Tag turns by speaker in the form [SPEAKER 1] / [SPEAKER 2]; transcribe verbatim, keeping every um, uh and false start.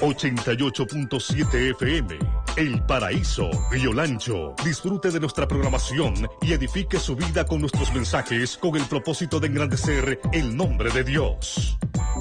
[SPEAKER 1] ochenta y ocho punto siete F M, El Paraíso, Río Lancho. Disfrute de nuestra programación y edifique su vida con nuestros mensajes con el propósito de engrandecer el nombre de Dios.